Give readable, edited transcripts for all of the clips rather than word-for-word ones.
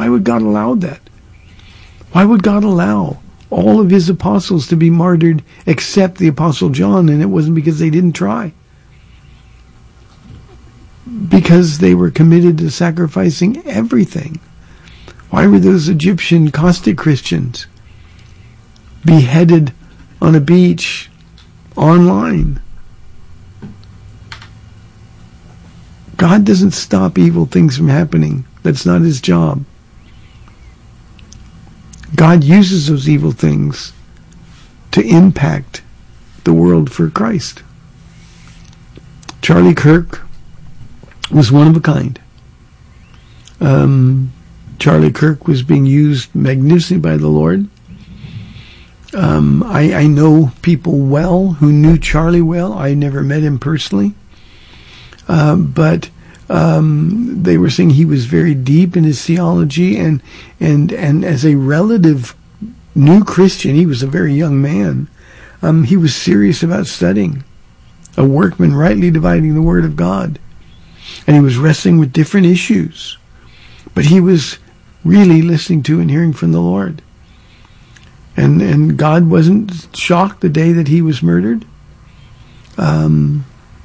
Why would God allow that? Why would God allow all of his apostles to be martyred except the Apostle John? And it wasn't because they didn't try. Because they were committed to sacrificing everything. Why were those Egyptian Coptic Christians beheaded on a beach online? God doesn't stop evil things from happening. That's not his job. God uses those evil things to impact the world for Christ. Charlie Kirk was one of a kind. Charlie Kirk was being used magnificently by the Lord. I know people well who knew Charlie well. I never met him personally. But they were saying he was very deep in his theology, and as a relative new Christian, he was a very young man. He was serious about studying, a workman rightly dividing the word of God. And he was wrestling with different issues. But he was really listening to and hearing from the Lord. And God wasn't shocked the day that he was murdered. The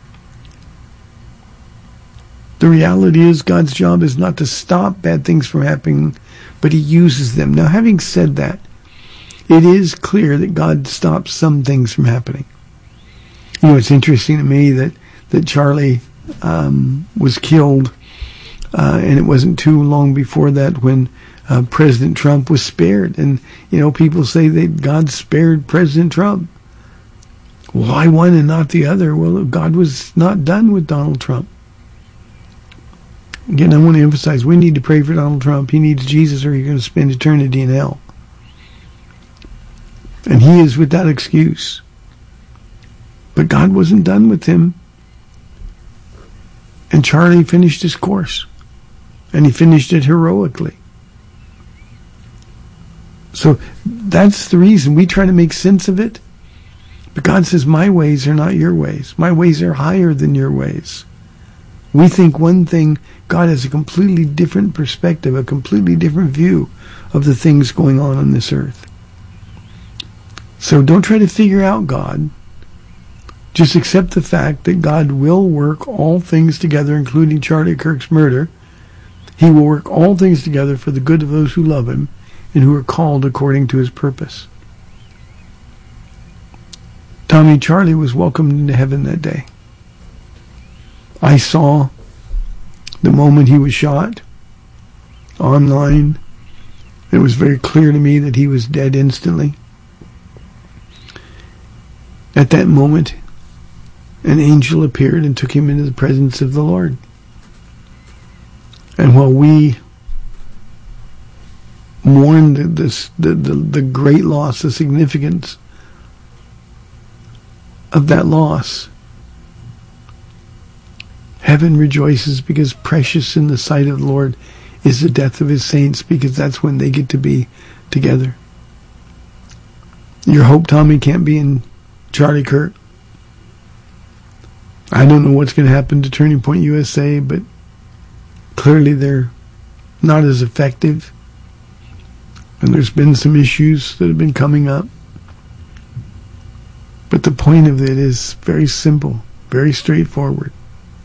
reality is God's job is not to stop bad things from happening, but he uses them. Now, having said that, it is clear that God stops some things from happening. You know, it's interesting to me that Charlie was killed, and it wasn't too long before that when President Trump was spared. And, you know, people say that God spared President Trump. Why one and not the other? Well, God was not done with Donald Trump. Again, I want to emphasize, we need to pray for Donald Trump. He needs Jesus or he's going to spend eternity in hell. And he is without excuse. But God wasn't done with him. And Charlie finished his course. And he finished it heroically. So that's the reason we try to make sense of it. But God says, my ways are not your ways. My ways are higher than your ways. We think one thing, God has a completely different perspective, a completely different view of the things going on this earth. So don't try to figure out God. Just accept the fact that God will work all things together, including Charlie Kirk's murder. He will work all things together for the good of those who love him and who are called according to his purpose. Tommy, Charlie was welcomed into heaven that day. I saw the moment he was shot online. It was very clear to me that he was dead instantly. At that moment, an angel appeared and took him into the presence of the Lord. And while we mourned the great loss, the significance of that loss, heaven rejoices, because precious in the sight of the Lord is the death of his saints, because that's when they get to be together. Your hope, Tommy, can't be in Charlie Kirk. I don't know what's going to happen to Turning Point USA, but clearly they're not as effective. And there's been some issues that have been coming up. But the point of it is very simple, very straightforward.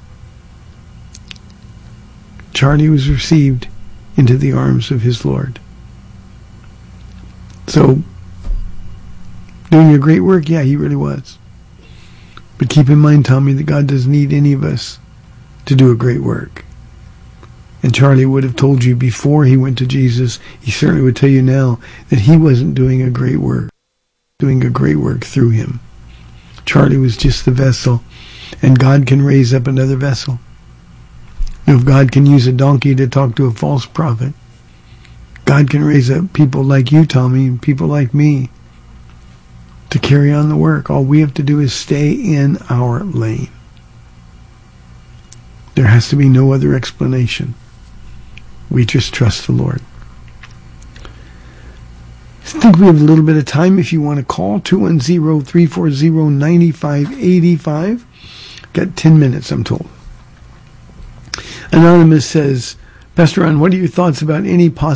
Charlie was received into the arms of his Lord. So, doing a great work, yeah, he really was. But keep in mind, Tommy, that God doesn't need any of us to do a great work. And Charlie would have told you before he went to Jesus, he certainly would tell you now, that he wasn't doing a great work, doing a great work through him. Charlie was just the vessel, and God can raise up another vessel. If God can use a donkey to talk to a false prophet, God can raise up people like you, Tommy, and people like me to carry on the work. All we have to do is stay in our lane. There has to be no other explanation. We just trust the Lord. I think we have a little bit of time if you want to call 210-340-9585. Got 10 minutes, I'm told. Anonymous says, Pastor Ron, what are your thoughts about any possible